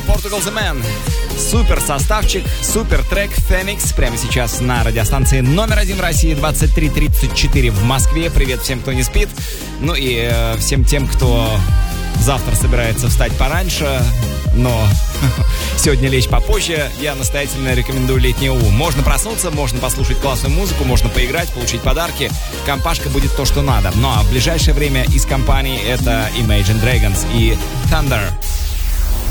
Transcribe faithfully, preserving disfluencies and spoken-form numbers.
Portugal The Man. Супер составчик, супер трек Phoenix прямо сейчас на радиостанции номер один в России, двадцать три тридцать четыре в Москве. Привет всем, кто не спит. Ну и э, всем тем, кто завтра собирается встать пораньше, но сегодня лечь попозже, я настоятельно рекомендую «Летний ум». Можно проснуться, можно послушать классную музыку, можно поиграть, получить подарки. Компашка будет то, что надо. Ну а в ближайшее время из компании это Imagine Dragons и Thunder.